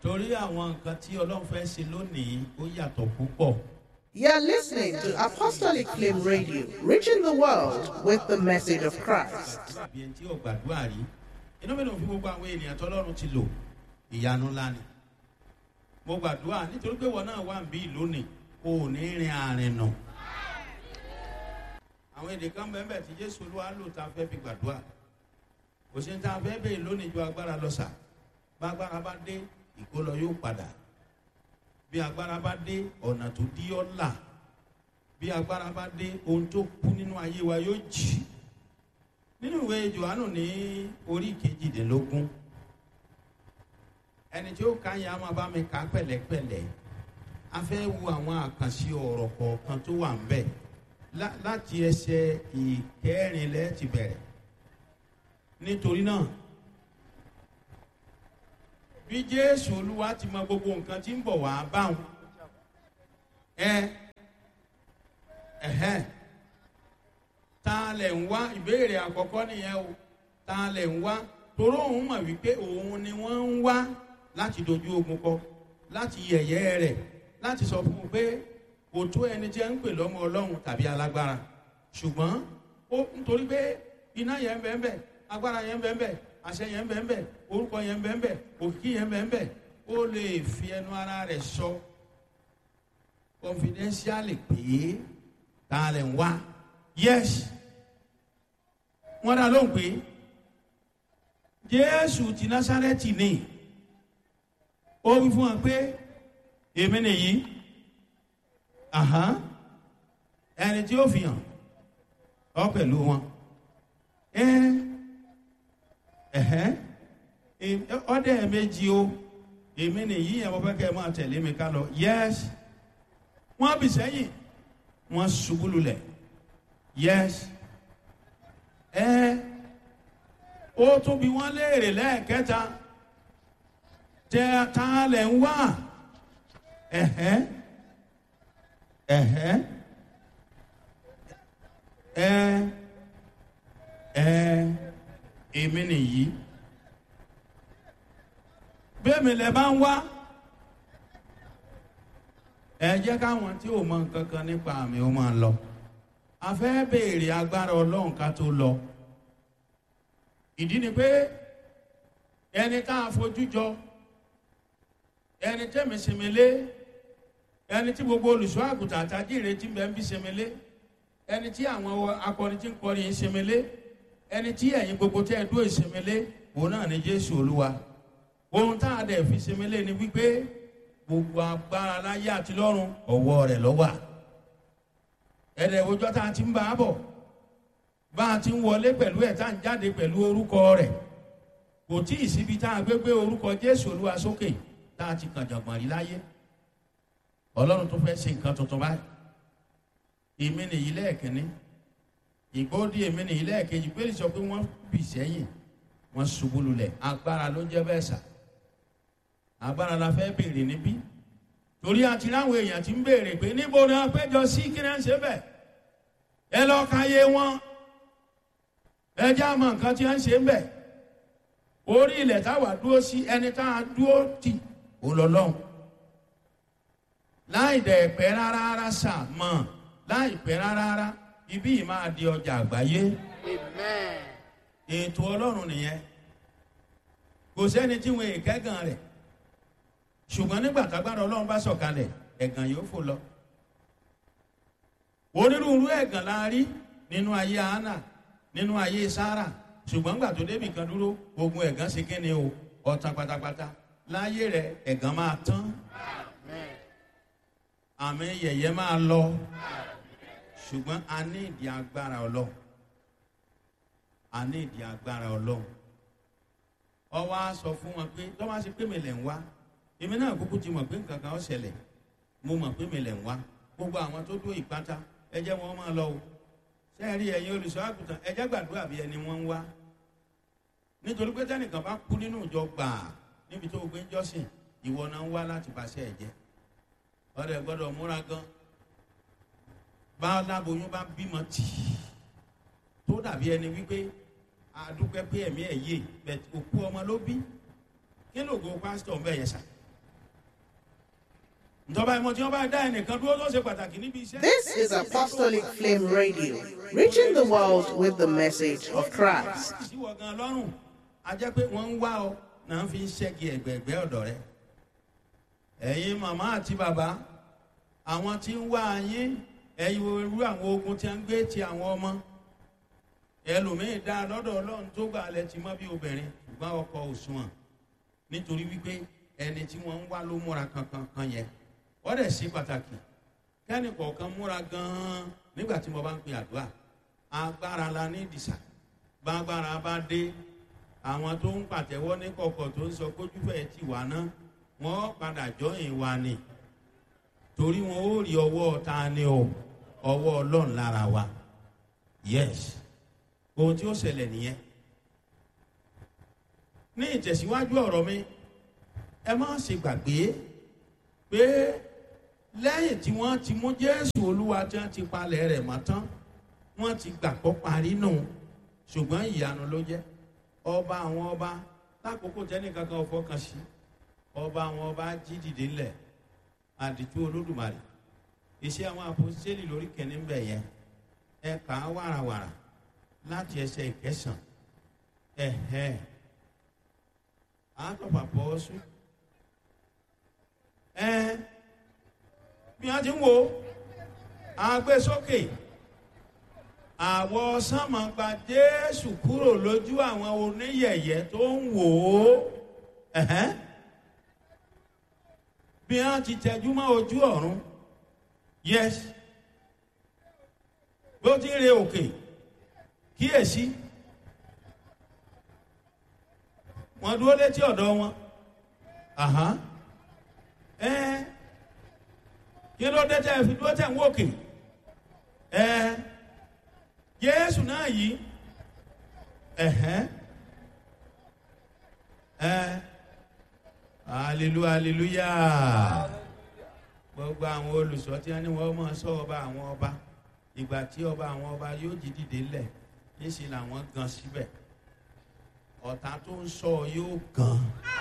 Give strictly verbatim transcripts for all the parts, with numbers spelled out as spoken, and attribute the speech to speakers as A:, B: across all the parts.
A: torí àwọn nǹkan tí ọlọ́run fẹ́ ṣe lónìí ó yàtọ̀ púpọ̀.
B: You're listening to Apostolic Flame Radio, reaching the world with the message of Christ.
A: àbí ẹni tí ò gbàdúrà rí inú mi ló fi gbogbo àwọn ènìyàn tọ́lọ́run ti lò ìyanu ńlá ni. mo gbàdúrà nítorí pé wọn náà wà ń bí lónìí o ò ní rin àrìn nà. àwọn èdè kan bẹ́ẹ̀ bẹ́ẹ̀ tí Jésù Olúwa lò tá a fẹ́ fi gbàdúrà kò sí ní tá a fẹ́ bẹ́ẹ̀ lónìí ju agbára lọ sà. bá agbára bá dé ìkólọ yóò padà. bí agbára bá dé ọ̀nà tó dí ọ́ là. bí agbára bá dé ohun tó kú nínú ayé wa yóò jì. nínú ìwé Jòhánù ní orí kejìdínlógún ẹni tí ó ka yẹn a máa bá mi kà pẹ̀lẹ́pẹ̀lẹ́ a fẹ́ wo àwọn àkànṣe ọ̀rọ̀ kọ̀ọ̀kan tó wà ń bẹ̀ láti ẹsẹ̀ ìkẹrìnlẹ́ ti bẹ̀rẹ̀. nítorí náà bí Jésù Olúwa ti mọ gbogbo nǹkan tí ń bọ̀ wá báwọn ẹ ẹ̀hẹ́n ta lẹ̀ ń wá ìbéèrè àkọ́kọ́ nìyẹn o ta lẹ̀ ń wá toró òun mọ̀ wípé òun ni wọ́n ń wá láti dojú ogun kọ láti yẹ̀yẹ́ rẹ̀ láti sọ fún un pé kò tó ẹni tí ẹ ń pè lọ́mọ Ọlọ́run tàbí alágbára ṣùgbọ́n ó nítorí pé iná yẹn ń bẹ ń bẹ agbára yẹn ń bẹ ń bẹ àṣẹ yẹn ń bẹ ń bẹ orúkọ yẹn ń bẹ ń bẹ òkìkí yẹn ń bẹ ń bẹ ó lè fi ẹnu ara rẹ̀ sọ confidentially pé ta lẹ̀ ń wá yes wọ́n dá lóhùn pé Jésù ti Násárẹ́tì ni ó wí fún wa pé èmi nìyí ẹni tí ó fi hàn ọ pẹ̀lú wọn ọdẹ méjì o èmi nìyí ẹ̀ wọ́n fẹ́ kẹ́ ẹ máa tẹ̀lé mi ká lọ yes wọ́n bì sẹ́yìn wọ́n ṣubú lulẹ̀ yes ẹ ó tún bí wọ́n léèrè lẹ́ẹ̀kẹta tẹ ta lẹ̀ ń wá ẹ̀hẹ́ ẹ̀hẹ́ ẹ ẹ èmi nìyí bẹ́ẹ̀ mi lẹ bá ń wá ẹ jẹ́ káwọn tí ò mọ nǹkan kan nípa àmì ó máa lọ a fẹ́ béèrè agbára Ọlọ́run ká tó lọ ìdí ni pé ẹni tá a fojú jọ ẹni tẹ́mi sèmélé ẹni tí gbogbo olùṣọ́ àgùntàn àtàjì ìrètí ń bẹ ń bí sèmélé ẹni tí àwọn akọrin tí ń kọrin yìí sèmélé ẹni tí ẹ̀yin gbogbo tẹ́ ẹ dúró sèmélé òun náà ni Jésù Olúwa ohun tá a dẹ̀ fi sèmélé ni wípé gbogbo agbára láyé àti lọ́run ọwọ́ rẹ̀ ló wà ẹ̀rẹ̀ òjò tá a ti ń bá a bọ̀ bá a ti ń wọlé pẹ̀lú ẹ̀ tá a ń jáde pẹ̀lú orúkọ rẹ̀ kò tí ì síbi tá a gbé gbé orúkọ Jésù Olúwa sókè tá a ti kàn jọ̀gbọ̀n rí láyé Ọlọ́run tó fẹ́ ṣe nǹkan tuntun báyìí èmi nìyí lẹ́ẹ̀kínní ìgbóòdì èmi nìyí lẹ́ẹ̀kejì pé sọ pé wọ́n bì sẹ́yìn wọ́n ṣubú lulẹ̀ agbára ló jẹ́ bẹ́ẹ̀ sà agbára la fẹ́ béèrè níbí torí àti láwọn èèyàn ti ń béèrè pé níbo ni wọ́n péjọ sí kí náà ń ṣe bẹ́ẹ̀ ẹ lọ ka yé wọn ẹ já mọ nǹkan tí wọ́n ń ṣe ń bẹ̀ orí ilẹ̀ táwa dúró sí ẹni tá a dúró tì ó lọ lọ́hùn láì dẹ̀ pẹ́ rárá rárá sà mọ̀ láì pẹ́ rárá rárá ibí yìí máa di ọjà àgbáyé ètò Ọlọ́run nìyẹn kò sẹ́ni tí wọn èkẹ́gàn rẹ̀ ṣùgbọ́n nígbà tágbára Ọlọ́run bá sọ̀kalẹ̀ ẹ̀gàn yóò fò lọ onírúurú ẹ̀gàn la rí nínú ayé Hánà nínú ayé Sárà ṣùgbọ́n gbà tó débì kan dúró ogun ẹ̀gàn ṣe kí ni o ọ̀tàn pátápátá láyé rẹ̀ ẹ̀gàn máa tán àmì yẹ̀yẹ́ máa lọ ṣùgbọ́n a ní ìdí agbára Ọlọ́run a ní ìdí agbára Ọlọ́run ó wá sọ fún wọn pé tó bá ṣe pé mi lẹ̀ ń wá èmi náà kúkú ti mọ̀ pé nǹkan kan ó ṣẹlẹ̀ mo mọ̀ pé mi lẹ̀ ń wá gbogbo àwọn tó dúró ìpátá ẹ jẹ́ wọn máa lọ o sẹ́ẹ̀rí ẹ̀yin olùṣọ́ àgùntàn ẹ jẹ́ gbàdúrà bí ẹni wọ́n ń wá nítorí pé tẹ́nìkan bá kú nínú ìjọ gbàà níbi tó gbé ń jọ́sìn ìwọ náà ń wá láti bàṣẹ ẹ̀ jẹ́ ọ̀rẹ́ gbọ́dọ̀ múra gan bá láboyún bá bímọ tì tó dàbí ẹni wípé àdúpẹ́ pé ẹ̀mí ẹ̀ yé bẹ̀ òkú ọmọ ló bí kí ló go pásítọ̀ ń bẹ̀ yẹn sà ìjọba ìmọ̀ tí wọ́n bá dá ẹnìkan dúró tó ṣe pàtàkì níbi iṣẹ́.
B: This is Apostolic Flame Radio, reaching the world with the message of Christ.
A: ìṣíwọ̀ gan lọ́rùn a jẹ́ pé wọ́n ń wá ọ náà fi ń ṣẹ́gi ẹ̀gbẹ̀ẹ̀gbẹ́ ọ̀dọ̀ rẹ. ẹ̀yin màmá àti bàbá àwọn tí ń wá yín ẹ̀yin irú àwọn ogun tí a ń gbé ti àwọn ọmọ ẹlòmíín dá lọ́dọ̀ ọlọ́run tó gbà lẹ ti mọ́ bí obìnrin ṣùgbọ́n ọkọ òṣùwọ̀n nítorí wípé ẹni tí wọ́n ń wá ló múra kankan kan yẹn wọ́n dẹ̀ sí pàtàkì kẹ́ni kọ̀ọ̀kan múra gan-an nígbà tí mo bá ń pe àdúrà agbára la ní ìdìsà gbàgbára bá dé àwọn tó ń pàtẹ́wọ́ ní kọ̀kọ̀ tó ń sọ kójúfẹ́ ti wà náà wọ́n padà jọyìn wa ni torí wọn ó rí ọwọ́ ta ni o ọwọ́ ọlọ́run lára wa yes ohun tí ó ṣẹlẹ̀ nìyẹn. ní ìtẹ̀síwájú ọ̀rọ̀ mi ẹ má ṣe gbàgbé pé lẹ́yìn tí wọ́n ti mú jésù olúwa tí wọ́n ti palẹ̀ rẹ̀ mọ́ tán wọ́n ti gbàgbọ́ parí nù ṣùgbọ́n ìyanu ló jẹ́ ọba àwọn ọba lákòókò tẹ́nìkankan ò fọkàn sí ọba àwọn ọba jí dìde ńlẹ̀ àdìtú olódùmarè iṣẹ́ àwọn àpòsílẹ̀ lórí kẹ́ni ń bẹ̀ yẹn ẹ kà á wàràwàrà láti ẹsẹ̀ ìkẹsàn ẹ̀hẹ́ àtọ̀pà bọ́ sùn ẹ bí wọ́n ti ń wo àgbésókè àwọ̀ sánmọ̀ gba jésù kúrò lójú àwọn oníyẹ̀yẹ́ tó ń wò ó ẹ̀hẹ́ bí wọ́n ti tẹjú mọ́ ojú ọ̀run yes bí ó ti ń re òkè kíyèsí wọ́n dúró létí ọ̀dọ̀ wọn ẹ kí ló dé tẹ́ fi dúró tẹ́ ń wòkè ẹ jésù náà yìí ẹ̀hẹ́ ẹ hallelujah hallelujah gbogbo àwọn olùsọ tí wọ́n ní wọ́n mọ̀ sọ ọba àwọn ọba ìgbà tí ọba àwọn ọba yóò jí dìde lẹ̀ níṣẹ́ làwọn gan síbẹ̀ ọ̀tá tó ń sọ yóò gan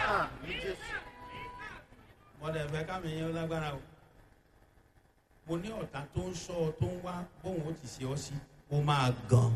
A: wọ́n dẹ̀ fẹ́ kámi yẹn lágbára o mo ní ọ̀tá tó ń sọ tó ń wá bóun ó ti ṣe ọ́ sí ó máa gan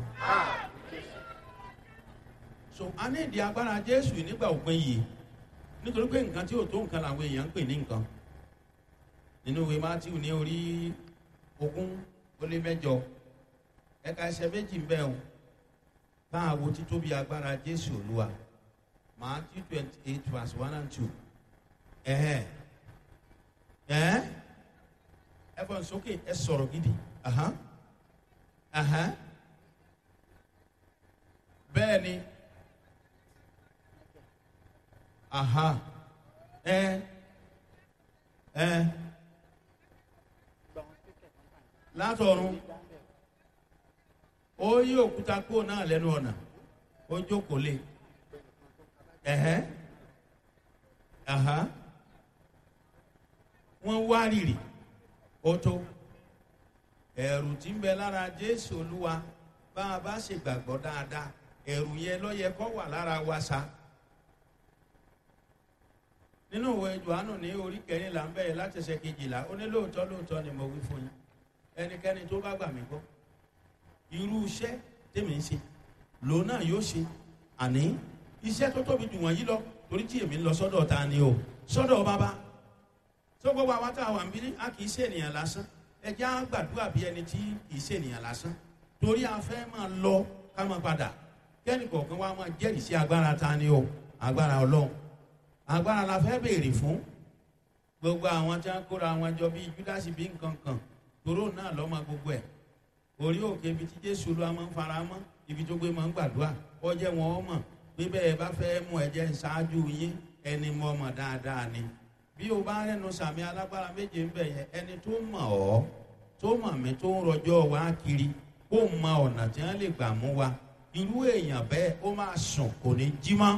A: so a ní ìdí agbára jésù nígbà òpin yìí nítorí pé nǹkan tí ò tó nǹkan làwọn èèyàn ń pè ní nǹkan nínú ìwé mátíù ní orí ogún ó lé mẹ́jọ ẹ̀ka ẹsẹ̀ méjì ń bẹ o káàwó títóbi agbára jésù olúwa Matthew twenty eight verse one and two ẹ̀hẹ́ ẹ̀hẹ́ ẹ fọ́n sókè ẹ sọ̀rọ̀ gidi ahán ahán bẹ́ẹ̀ ni ahán ẹ ẹ látọ̀run ó yí òkúta kúrò náà lẹ́nu ọ̀nà ó jókòó lé ẹ̀hẹ́ ahán wọ́n wá rìrì ó tó ẹ̀rù tí ń bẹ lára jésù olúwa bá a bá ṣe gbàgbọ́ dáadáa ẹ̀rù yẹn ló yẹ kó wà lára wa sa nínú ìwé Jòhánù ní orí kẹrìnlá ń bẹ̀rẹ̀ láti ẹsẹ̀ kejìlá ó ní lóòótọ́ lóòótọ́ ni mo wí fún yín ẹnikẹ́ni tó bá gbà mí gbọ́ irú iṣẹ́ tèmi ń ṣe lòun náà yóò ṣe àní iṣẹ́ tó tóbi jù wọ̀nyí lọ torí tí èmi ń lọ sọ́dọ̀ ta ni o sọ́dọ̀ bàbá tó gbogbo àwọn tá a wà ń bí a kì í ṣe ènìyàn lásán ẹ jẹ́ á gbàdúrà bí ẹni tí kì í ṣe ènìyàn lásán torí a fẹ́ máa lọ ká máa padà kẹ́ni kọ̀ọ̀kan wa máa jẹ́rìí sí agbára ta ni o agbára ọlọ́run agbára la fẹ́ béèrè fún gbogbo àwọn tí wọ́n kóra wọn jọ bíi Júdásì bíi nǹkan kan toró náà lọ́mọ gbogbo ẹ̀ orí òkè ibi tí Jésù ló máa ń fara mọ́ ibi tó gbé máa ń gbàdúrà ọjẹ́ wọn ó mọ̀ pé bẹ́ẹ̀ bá fẹ́ mú ẹ̀jẹ̀ ṣáájú yín ẹni mọ̀ mọ̀ dáadáa ni bí o bá rẹnu sàmì alágbára méje ń bẹ̀ yẹn ẹni tó mọ̀ ọ́ tó mọ̀ mí tó ń rọjọ́ wá kiri kó mọ ọ̀nà tí wọ́n lè gbà mú wa irú èèyàn bẹ́ẹ̀ ó máa sùn kò ní jí mọ́.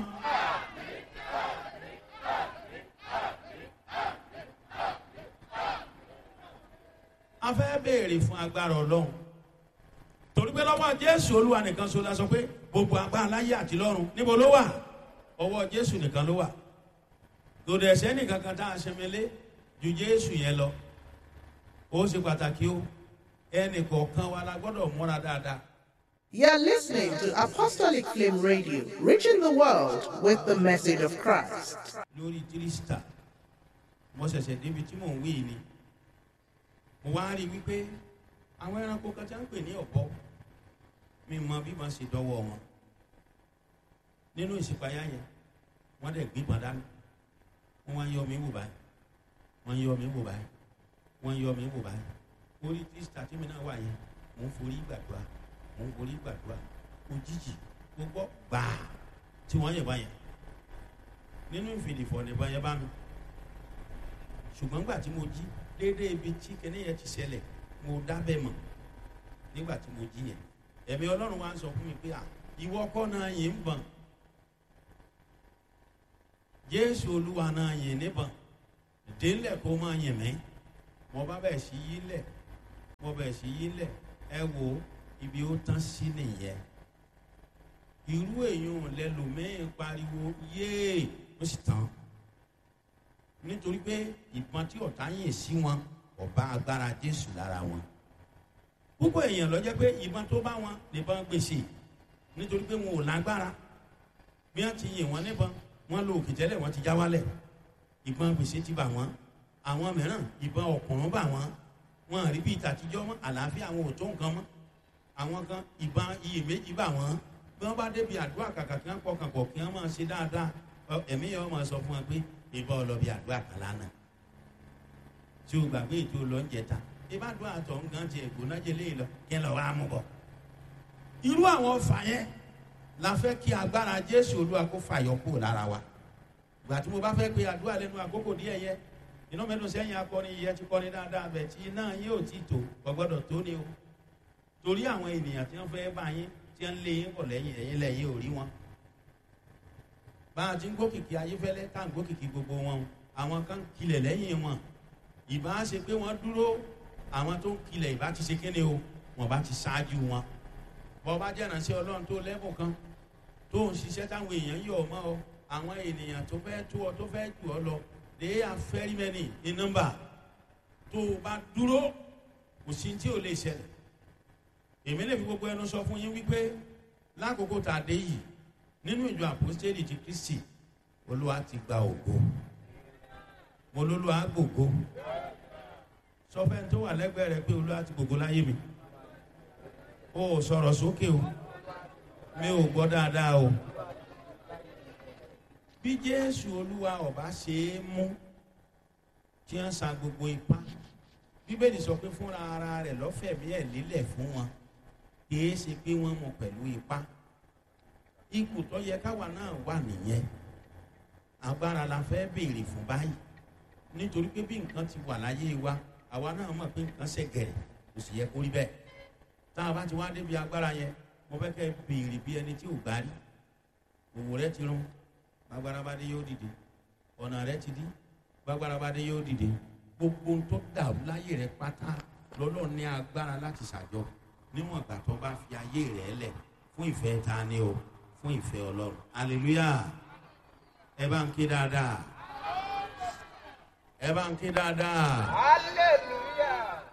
A: a fẹ́ béèrè fún agbára ọlọ́run torí pé lọ́wọ́ jésù olúwa nìkan so la sọ pé gbogbo agbára láyé àti lọ́run níbo ló wà ọwọ́ jésù nìkan ló wà lòdì ẹ̀ṣẹ̀ nìkan kan tá a ṣẹmẹlé ju Jésù yẹn lọ. Ó ṣe pàtàkì o, ẹnì kọ̀ọ̀kan wa la gbọ́dọ̀ múra dáadáa.
B: You're listening to Apostolic Flame Radio, reaching the world with the message of Christ.
A: Lórí tírísítà, mo ṣẹ̀ṣẹ̀ débi tí mò ń wí ni. Mo wá rí i wípé àwọn ẹranko kan tí wọ́n ń pè ní ọ̀bọ, mi mọ bí wọ́n ṣe dọ́wọ́ wọn. Nínú ìṣípayá yẹn, wọ́n dẹ̀ gbígbọ́n dání. Wọ́n wá ń yọ mí wò báyìí. Wọ́n ń yọ mí wò báyìí. Wọ́n ń yọ mí wò báyìí. Orí tírísítà tí mi náà wà yẹn, mò ń forí gbàdúrà. Mò ń forí gbàdúrà. Òjijì gbogbo gbàá tí wọ́n yẹ̀ báyẹn. Nínú ìfìdífọ̀ nìbọn yẹn bá mi. Ṣùgbọ́n nígbà tí mo jí déédéé ibi tí kinní yẹn ti ṣẹlẹ̀, mo dábẹ́ mọ̀ nígbà tí mo jí yẹn. Ẹ̀mí Ọlọ́run wá ń sọ fún mi pé à ìwọ kọ́ náà yìí ń bọ̀n. Jésù Olúwa náà yìn níbọn. Délẹ̀ kó máa yìn mí. Mo bá bẹ̀ sí yí lẹ̀. Mo bẹ̀ sí yí lẹ̀. Ẹ wo ibi ó tán sí nìyẹn. Irú èèyàn lẹ́lòmíín pariwo yéè ó sì tán. Nítorí pé ìbọn tí ọ̀tá yìn sí wọn ọba agbára Jésù lára wọn. Púpọ̀ èèyàn ló jẹ́ pé ìbọn tó bá wọn nìbọn gbèsè. Nítorí pé wọn ò lágbára. Bí wọ́n ti yìn wọ́n níbọn, wọ́n lo òkè tẹ́lẹ̀ wọ́n ti já wálẹ̀. Ìbọn gbèsè ti bà wọ́n. Àwọn mìíràn ìbọn ọ̀kùnrùn bà wọ́n. Wọ́n rí bí ìtàtijọ́ mọ́, àlàáfíà àwọn ò tó nǹkan mọ́. Àwọn kan ìbọn iyèméjì bà wọ́n. Bí wọ́n bá débi àdúrà kàkà kí wọ́n pọkàn pọ̀ kí wọ́n máa ṣe dáadáa. Ẹ̀mí yẹn wọ́n máa sọ fún wọn pé ìbọn ọlọ́bì àdúrà kan lánàá. Tí o gbàgbé ètò lọ́njẹta. Ìbá àdúrà tọ̀ ń gan ti ẹ̀gbọ́n jẹ léyìn lọ kí ẹ lọ wá mú bọ̀. Irú àwọn ọ̀fà yẹn la fẹ́ kí agbára Jésù Olúwa kó fàyọ kúrò lára wa. Ìgbà tí mo bá fẹ́ pe àdúrà lẹ́nu àkókò díẹ̀ yẹ iná mẹ́nu sẹ́yìn akọrin yẹ ti kọrin dáadáa bẹ̀ tí iná yóò ti tò gbọ́gbọ́dọ̀ tó ní o. Torí àwọn ènìyàn tí wọ́n fẹ́ bá yín tí wọ́n lé yín bọ̀ lẹ́yìn ẹ̀yìn lẹ́yìn ò rí wọn. Bá a ti ń gbókìkí ayéfẹ́lẹ́ tá à ń gbókìkí gbogbo wọn àwọn kan kilẹ̀ lẹ́yìn wọn. Ìbá ṣe pé wọ́n dúró àwọn tó ń kilẹ̀ ìbá ti ṣe kéde o wọ́n bá ti ṣáájú wọn. Bọ́ bá jẹ́ ìrànṣẹ́ Ọlọ́run tó lẹ́bùn kan tó ń ṣiṣẹ́ táwọn èèyàn yọ̀ ọ́ mọ́ ọ àwọn ènìyàn tó fẹ́ tó ọ tó fẹ́ jù ọ lọ they are very many in number. Tó o bá dúró kò sí tí ò lè ṣẹlẹ̀. Èmi lè fi gbogbo ẹnu sọ fún yín wípé lákòókò tá a dé yìí nínú ìjọ àpòstélì ti Kristi Olúwa ti gba ògo. Mo lólúwa gbògo. Sọ fẹ́ tó wà lẹ́gbẹ̀ẹ́ rẹ pé Olúwa ti gbògo láyé mi. O ò sọ̀rọ̀ sókè o. Mi ò gbọ́ dáadáa o. Bí Jésù Olúwa ọba ṣe é mú tí wọ́n sa gbogbo ipá. Bíbélì sọ pé fúnra ara rẹ̀ lọ́fẹ̀mí ẹ̀ lélẹ̀ fún wọn. Kìí ṣe pé wọ́n mú pẹ̀lú ipá. Ipò tó yẹ káwa náà wà nìyẹn. Agbára la fẹ́ béèrè fún báyìí. Nítorí pé bí nǹkan ti wà láyé wa, àwa náà mọ̀ pé nǹkan ṣe gẹ̀rẹ̀ kò sì yẹ kó rí bẹ́ẹ̀. Tá a bá ti wá débi agbára yẹn, mo fẹ́ kẹ́ béèrè bí ẹni tí ò gbá rí. Òwò rẹ ti rún. Gbàgbára bá dé yóò dìde. Ọ̀nà rẹ ti dí. Gbàgbára bá dé yóò dìde. Gbogbo ohun tó dàrú láyé rẹ pátá lọ́lọ́run ní agbára láti ṣàjọ níwọ̀n ìgbà tó bá fi ayé rẹ̀ lẹ̀ fún ìfẹ́ ta ni o fún ìfẹ́ Ọlọ́run. Hallelujah. Ẹ bá ń ké dáadáa. Ẹ bá ń ké dáadáa.
C: Hallelujah.